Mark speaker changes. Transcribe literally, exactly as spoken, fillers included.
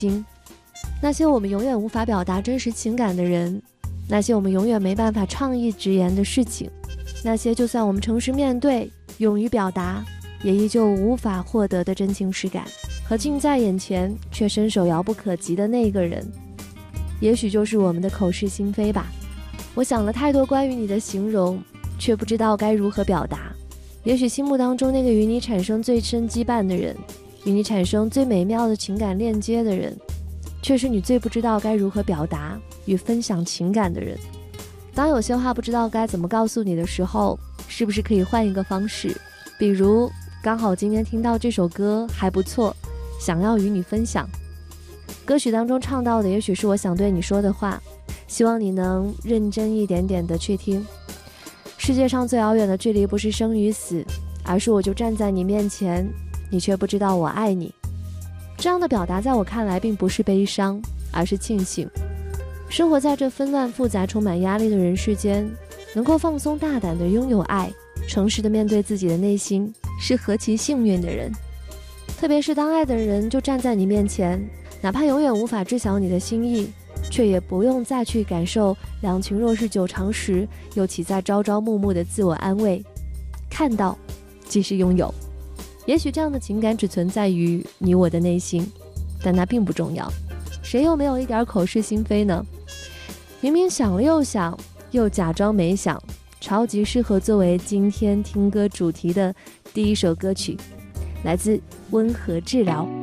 Speaker 1: 心。那些我们永远无法表达真实情感的人，那些我们永远没办法畅意直言的事情，那些就算我们诚实面对，勇于表达，也依旧无法获得的真情实感，和近在眼前却伸手遥不可及的那个人，也许就是我们的口是心非吧。我想了太多关于你的形容，却不知道该如何表达。也许心目当中那个与你产生最深羁绊的人，与你产生最美妙的情感链接的人，却是你最不知道该如何表达与分享情感的人。当有些话不知道该怎么告诉你的时候，是不是可以换一个方式？比如刚好今天听到这首歌还不错，想要与你分享。歌曲当中唱到的也许是我想对你说的话，希望你能认真一点点的去听。世界上最遥远的距离不是生与死，而是我就站在你面前，你却不知道我爱你。这样的表达在我看来并不是悲伤，而是庆幸。生活在这纷乱复杂充满压力的人世间，能够放松大胆的拥有爱，诚实的面对自己的内心，是何其幸运的人。特别是当爱的人就站在你面前，哪怕永远无法知晓你的心意，却也不用再去感受两情若是久长时又岂在朝朝暮暮的自我安慰。看到即是拥有，也许这样的情感只存在于你我的内心，但那并不重要。谁又没有一点口是心非呢？明明想了又想，又假装没想，超级适合作为今天听歌主题的第一首歌曲，来自温和治疗。